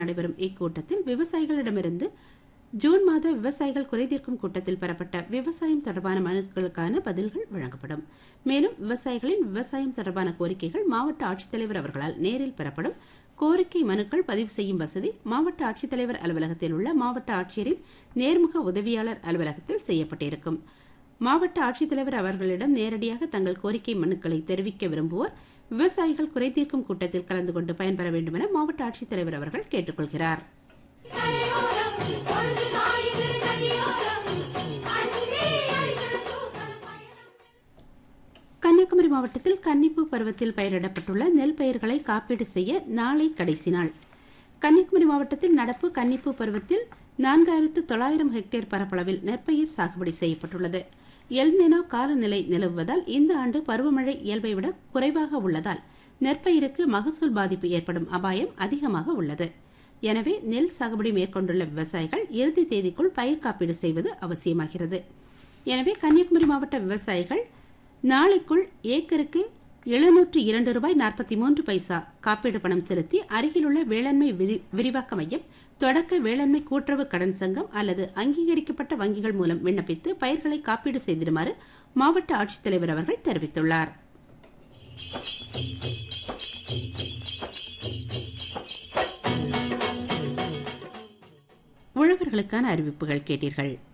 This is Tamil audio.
நடைபெறும் இக்கூட்டத்தில் விவசாயிகளிடமிருந்து ஜூன் மாத விவசாயிகள் குறைதீர்க்கும் கூட்டத்தில் பெறப்பட்ட விவசாயம் தொடர்பான மனுக்களுக்கான பதில்கள் வழங்கப்படும். மேலும் விவசாயிகளின் விவசாயம் தொடர்பான கோரிக்கைகள் மாவட்ட ஆட்சித்தலைவர் அவர்களால் நேரில் பெறப்படும். கோரிக்கை மனுக்கள் பதிவு செய்யும் வசதி மாவட்ட ஆட்சித்தலைவர் அலுவலகத்தில் உள்ள மாவட்ட ஆட்சியரின் நேர்முக உதவியாளர் அலுவலகத்தில் செய்யப்பட்டிருக்கும். மாவட்ட ஆட்சித்தலைவர் அவர்களிடம் நேரடியாக தங்கள் கோரிக்கை மனுக்களை தெரிவிக்க விரும்புவோர் விவசாயிகள் குறைதீர்க்கும் கூட்டத்தில் கலந்து கொண்டு பயன்பெற வேண்டும் என மாவட்ட ஆட்சித்தலைவர் அவர்கள் கேட்டுக் கொள்கிறார். கன்னியாகுமரி மாவட்டத்தில் கன்னிப்பூ பருவத்தில் பயிரிடப்பட்டுள்ள நெல் பயிர்களை காப்பீடு செய்ய நாளை கடைசி நாள். கன்னியாகுமரி மாவட்டத்தில் நடப்பு கன்னிப்பூ பருவத்தில் 4900 ஹெக்டேர் பரப்பளவில் நெற்பயிர் சாகுபடி செய்யப்பட்டுள்ளது. எல்னினோ காலநிலை நிலவுவதால் இந்த ஆண்டு பருவமழை இயல்பை விட குறைவாக உள்ளதால் நெற்பயிருக்கு மகசூல் பாதிப்பு ஏற்படும் அபாயம் அதிகமாக உள்ளது. எனவே நெல் சாகுபடி மேற்கொண்டுள்ள விவசாயிகள் இறுதி தேதிக்குள் பயிர் காப்பீடு செய்வது அவசியமாகிறது. எனவே கன்னியாகுமரி மாவட்ட விவசாயிகள் நாளைக்குள் ஏக்கருக்கு ₹702.43 காப்பீடு பணம் செலுத்தி அருகிலுள்ள வேளாண்மை விரிவாக்க மையம், தொடக்க வேளாண்மை கூட்டுறவு கடன் சங்கம் அல்லது அங்கீகரிக்கப்பட்ட வங்கிகள் மூலம் விண்ணப்பித்து பயிர்களை காப்பீடு செய்திடுமாறு மாவட்ட ஆட்சித்தலைவர் அவர்கள் தெரிவித்துள்ளார். உழவர்களுக்கான அறிவிப்புகள் கேட்டீர்கள்.